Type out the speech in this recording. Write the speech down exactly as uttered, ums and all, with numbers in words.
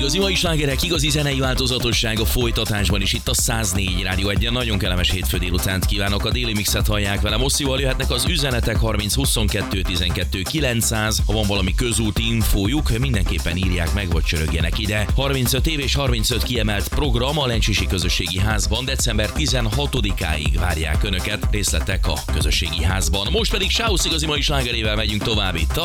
Igazi mai slágerek, igazi zenei változatosság a folytatásban is itt a száz négy Rádió egyen. Nagyon kellemes hétfő délutánt kívánok, a Déli Mixet hallják velem. Osszival jöhetnek az üzenetek harminc huszonkettő tizenkettő kilencszáz. Ha van valami közúti infójuk, mindenképpen írják meg, vagy csörögjenek ide. harmincöt év és harmincöt kiemelt program a Lencsisi Közösségi Házban december tizenhatodikáig várják Önöket. Részletek a Közösségi Házban. Most pedig Sáusz igazi mai slágerével megyünk tovább itt a